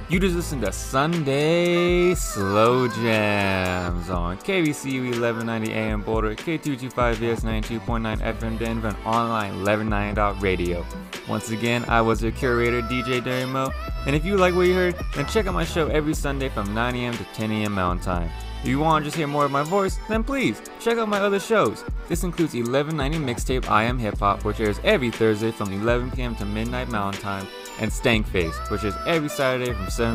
You just listened to Sunday Slow Jams on KBCU 1190 AM Boulder, K225VS 92.9 FM Denver, and online 1190.radio. Once again, I was your curator, DJ Derry Mo, and if you like what you heard, then check out my show every Sunday from 9 AM to 10 AM Mountain Time. If you want to just hear more of my voice, then please check out my other shows. This includes 1190 Mixtape I Am Hip Hop, which airs every Thursday from 11 PM to midnight Mountain Time, and Stank Face, which is every Saturday from 7